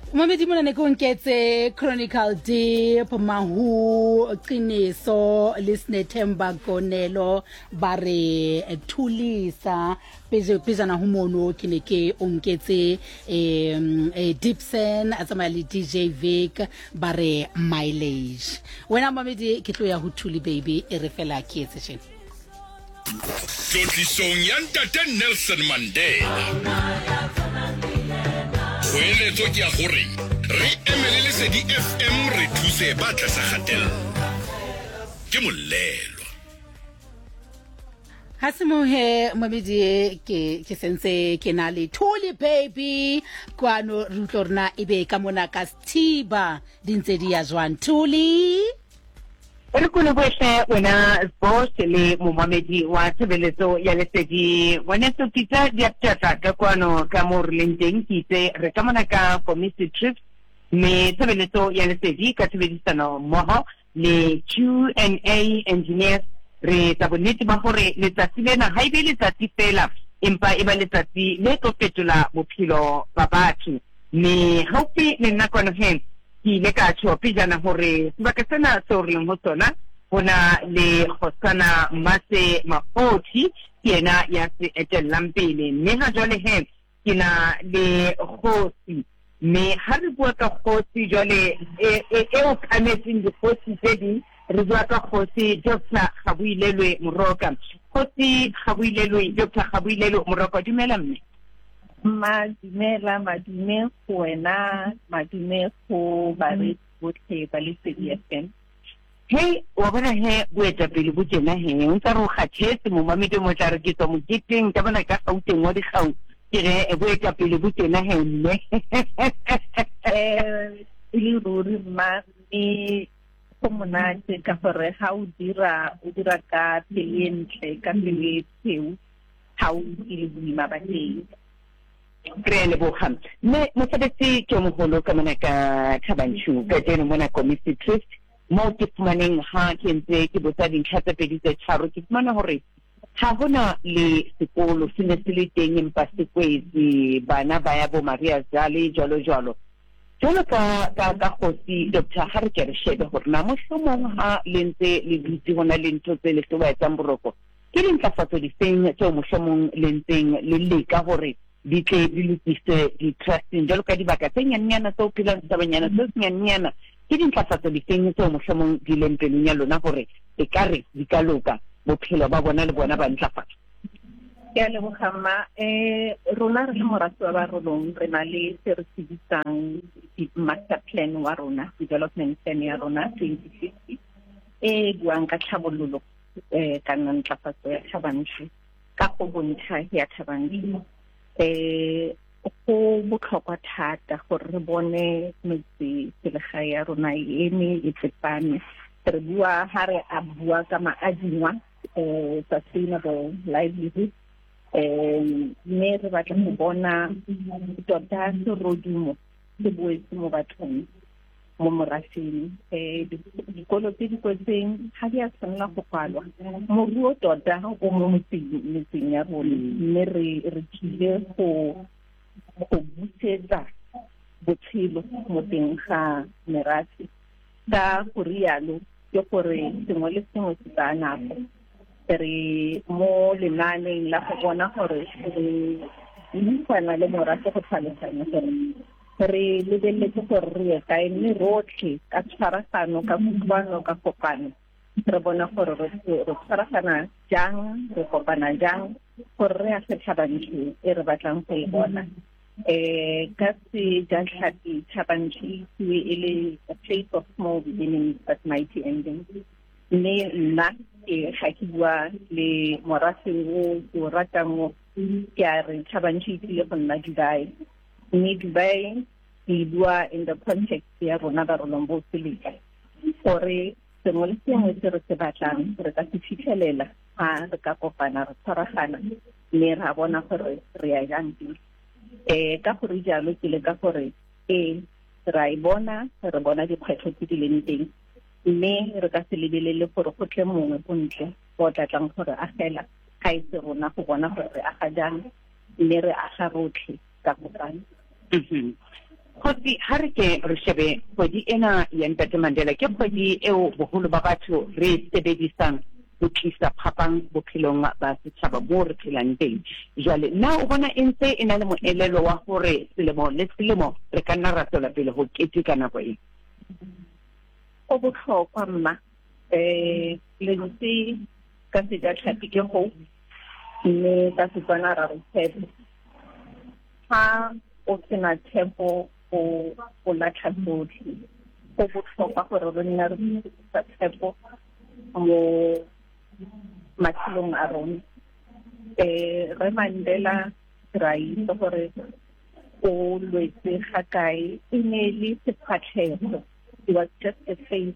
Mamedi mona ne go nketse Chronicle Deep Mahu Qiniso Lisnethemba Gonelo bare Thulisa pezana humono kineke onketse Dipson atsamali DJ Vic bare Mileage. Wena Mamedi ke tlo ya ho Thuli baby e re fela ke etse tjena. Tlotlisong ya Ntate Nelson Mandela. Boeletso ke ya gore re emele Lesedi FM re thuse ba tlasa kgatello. Ke molelo. Hasimuhe Mamedi ke sense ke na le Thuli baby kwano rutlorna ibe ka mona ka Stiba dintse di ya jwan Thuli. Re kone bohle wena boss le momamedi wa tshebeletso ya Lesedi wena tsotitsa di aptata ka kwano ka mo re leng teng kitse re ka mona ka committee trip me tshebeletso ya Lesedi ka tshebedisano mmoho le Q&A engineers re tsa bonnete ba gore letsatsi lena ha ibe letsatsi fela empa e ba letsatsi le tlo fetola bophelo ba batho me haufi le nna kwano he ki le ka tshopi jana hore sebaka sena se re mo tsona bona le khosana Mase Mafoti yena ya se etelang pele mme ha jwale he kina le khosi me ha re bua ka khosi jwale e o kanetseng di khosi tse di re bua ka khosi Dr. Kgabuilelwe Moroka. Khosi Kgabuilelwe Dr. Kgabuilelwe Moroka, dumela mme. Madumela madume go wena madume go bare botlhe ba Lesedi FM. Hey wa bona he boetapele bo tsena he o ntse re o kgathetse mo mamedi mo tla re ke tswa mo keteng ka bona ka gauteng wa dikgau ke re boetapele bo tsena he mme le ruri ma e go monate ka gore ha o dira ka pele ka pele tseo ha o ile boima ba teng. Krele boham me mosebetsi ke moholo ka mona ka Thabanchu ka teng mona committee trust mo ke fumaneng ha ke ntse ke botsa dintlha tse pedi tse tharo ke fumana hore ha hona le sekolo se ne se le teng empa se kwetse bana ba ya bo Maria Zali jalo ka khosi Dr. Harker shebe hore na mohlomong ha lentse le ditse hona le ntho tse le tloba etsa mboroko ke dintlafatso di feng tse mohlomong lentseng le leka hore di tle di lokise di trusting jalo ka dibaka tse nyanyana tse o phelang tabanyana tse nyanyana ke dintlafatso di feng tse mohlomong di lempeleng ya lona hore e kare di ka loka bophelo ba bona le bona ba ntlafatsa. Ke a lebogama rona re le morato wa barolong re na le se re se bitsang master plan wa rona development plan ya rona 2050 e buang ka tlhabololo ka ntlafatso ya Thabanchu ka go bontsha ya Thabanchu go botlhokwa thata gore re bone metse selegae ya rona eme e tsepame re bua ha re a bua ka maadingwa sustainable livelihood mme re batla go bona tota serodumo se boetse mo bathong mo morafeng dikolo tse di kwetseng ga di a tshwanela go kwalwa moruo tota o mo metseng ya rona mme re tlile go busetsa botshelo mo teng ga merafe ka go rialo ke gore sengwe le sengwe se tsaya nako re mo lenaneng la go bona gore re buisana le morafe go tlhaloganya gore re lebeletse gore re ye kae mme rotlhe ka tshwaragano ka kutlwano ka kopano re bona gore re tshwaragana jang re kopana jang gore re a Thabanchu e re batlang go e bona ka se jatlhapi Thabanchu e le a place of small beginnings but mighty endings mme nna ga ke bua le morafeng o ke o ratang o ke a re Thabanchu le go nna Dubai mme Dubai e bua in the context ya rona ba rolong bo seleka gore sengwe le sengwe se re se batlang re ka se fitlhelela ha re ka kopana re tshwaragana mme ra bona gore re ya jang ka gore jalo ke le ka gore ra bona dikgwetlho tse di leng teng mme re ka se lebelele gore go tle mongwe go ntle go tlatlang gore a fela ga e se rona go bona gore re aga jang mme re aga rotlhe ka kopano. Kgotsi ha re ke re shebe kgwedi ena ya Ntate Mandela ke kgwedi eo boholo ba batho re sebedisang ho tlisa phapang bophelong ba setjhaba moo re phelang teng. Jwale na o bona e ntse e na le moelelo wa hore selemo le selemo re ka nna ra tswela pele ho keteka nako e? O bohlokwa mma lentswe ka sejatlhapi ke go mme ka Setswana ra re tshepo. Ha o sena tshepo o latlha tsotlhe. Go botlhokwa gore re nne re sa tshepo mo matshelong a rona. Re Mandela ra itse gore o lwetse ga kae e ne le sephatlhego. It was just a face,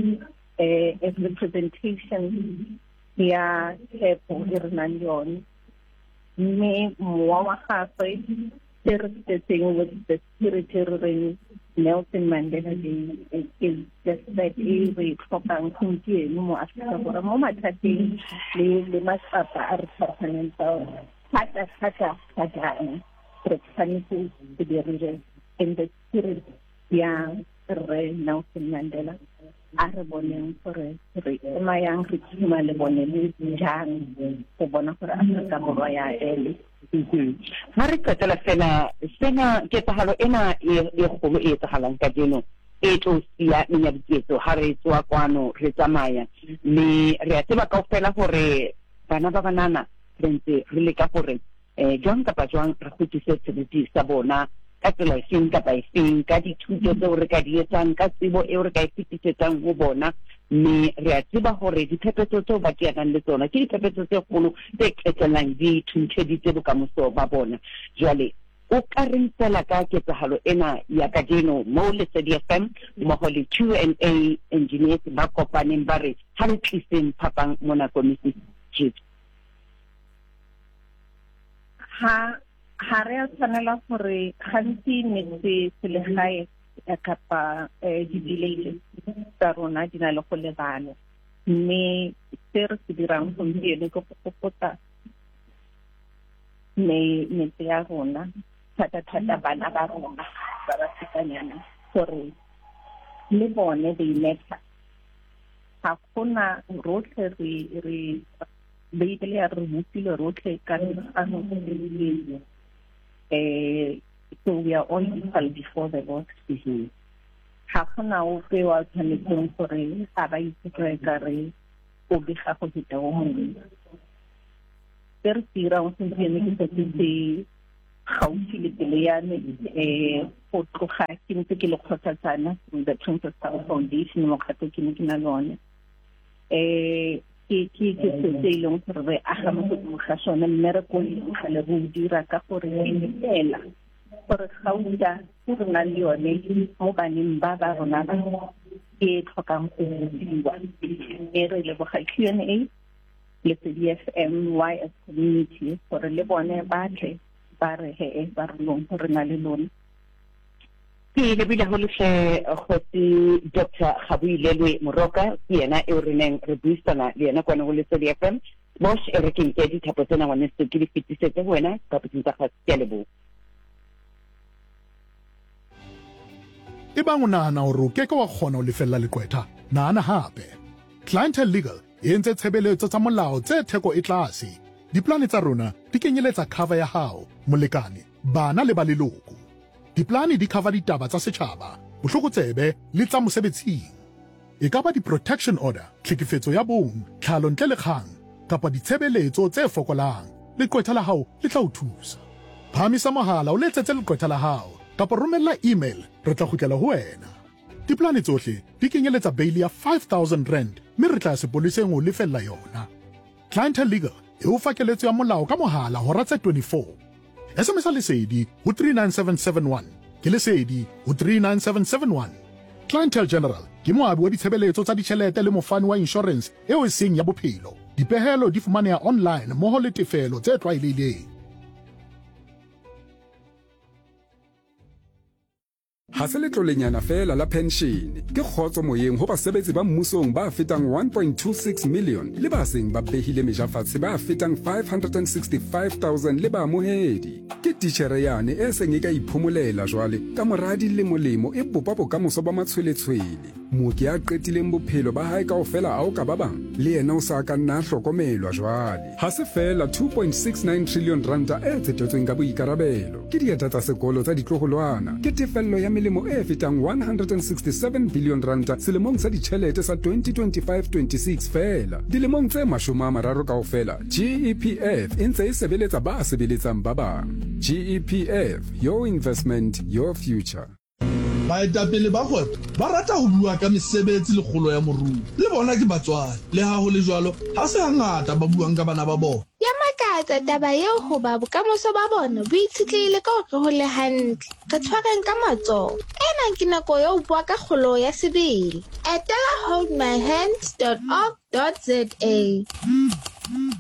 a representation ya tshepo e re nang le yone. Mme mowa wa gagwe se re setseng with the spirit Nelson Mandela Day is just that re tlhokang gompieno mo Afrika Borwa mo mathateng le matsapa a re tshwaraganyang tsa ona. Thata jaana re tshwanetse go dirire in the spirit ya re Nelson Mandela a re boneng gore re emayang re tsima le bone le jang go bona gore Afrika Borwa ya ele. Ha re qetela fela sena ketsahalo ena e kgolo e etsahalang ka dino e tlo sia menyabuketso ha re tswa kwano re tsamaya le re a tseba kaofela hore bana ba banana re ntse re leka hore jwang kapa jwang re kgutlise sebete sa bona ka tsela efeng kapa efeng ka dithuto tseo re ka di etsang ka tsebo eo re ka e fetisetsang ho bona. Mme re a tseba hore diphephetso tseo ba teanang le tsona ke diphephetso tse kgolo tse qetellang di thuntsheditse bokamoso ba bona. Jwale o ka re ntela ka ketsahalo ena ya kajeno mo Lesedi FM mmoho le Q&A engineers ba kopaneng ba re ha re tliseng phapang mona Mrs. Chief. Ha re a tshwanela gore gantsi metse selegae kapa di-villages tsa rona di na le go lebana. Mme se re se dirang gompieno ke go fokotsa metse ya rona, thata bana ba rona ba ba sekanyana gore le bone they matter. Ga gona rotlhe re Bibele ya re bopile rotlhe ka ano le so we are all equal before the Lord. Ha gona o pe wa tshwanetseng gore a ba itse ka re o bega go feta o mongwe. Se re dirang gompieno ke se gaufi le pele ya me go tloga ke ntse ke le kgothatsana the Princess Foundation mo kgato ke ne ke na lone. Ke se ileng gore re aga mo go ga sone mme re go le go dira ka gore e fela gore gauta go rena le yone mo baneng ba rona ba e tlhokang go buiwa. Re leboga Q&A le FM YS community gore le bone batle ba re ba re long gore na le lone. Ke lebile go letle Kgotsi Dr. Kgabohilelwe Moroka ke yena e re neng re buisana le yena kwana go Lesedi FM. Bosh e re ke nke dithapo tsena ngwane se ke di fetisetse ho wena ka putsing tsa kgase ya lebo. E bang o nahana hore o keke wa kgona ho lefella leqwetha, nahana hape. Clientele Legal e entse tshebeletso tsa molao tse theko e tlase. Diplane tsa rona di kenyeletsa cover ya hao, molekane, bana le ba leloko. Diplane di cover ditaba tsa setjhaba, bohlokotsebe le tsa mosebetsing. E ka ba di-protection order, tlhekefetso ya bong, tlhalo ntle le kgang, kapa ditshebeletso tse fokolang. Leqwetha la hao le tla o thusa. Phamisa mohala o letsetse leqwetha la hao, kapa romella email, re tla kgutlela ho wena. Diplane tsohle di kenyeletsa bail ya 5,000 rand, mme re tla sepoleseng o lefella yona. Clientele Legal e o fa keletso ya molao ka mohala hora tse 24. SMS lesedi ho 39771, ke lesedi ho 39771. Clientele General ke moabi wa ditshebeletso tsa ditjhelete le mofani wa insurance eo e seng ya bophelo. Dipehelo di fumaneha online mmoho le tefelo tse tlwaelehileng. ha se letlolenyana fela la pension ke kgotso moyeng ho basebetsi ba mmusong ba fetang 1.26 million le ba seng ba behile mejafatse ba fetang 565,000 le ba amohedi ke titjhere yane e seng e ka iphomolela jwale ka moradi le molemo e bopa bokamoso ba matshweletshwele mooki a qetileng bophelo ba hae kaofela ao ka ba bang le yena o sa ka nna a hlokomelwa jwale ha se fela 2.69 trillion ranta e tsetetsweng ka boikarabelo ke dieta tsa sekolo tsa ditloholwana ke tefello ya melemo e fetang 167 billion ranta selemong sa ditjhelete sa 2025-26 fela dilemong tse 30 kaofela GEPF e ntse e sebeletsa ba sebeletsang ba bang GEPF, your investment, your future. Baetapele ba kgwebo ba rata ho bua ka mesebetsi le kgolo ya moruo le bona ke batswadi le ha ho le jwalo ha se hangata ba buang ka bana ba bona ya makatsa taba eo ho ba bokamoso ba bona bo itshitlehile ka ho le hantle re tshwareng ka matsoho ena ke nako ya ho bua ka kgolo ya sebele etela holdmyhands.org.za